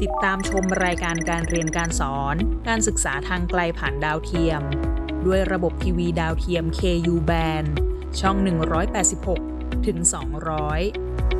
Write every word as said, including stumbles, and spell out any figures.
ติดตามชมรายการการเรียนการสอนการศึกษาทางไกลผ่านดาวเทียมด้วยระบบทีวีดาวเทียม เค ยู Band ช่อง หนึ่งร้อยแปดสิบหกถึงสองร้อย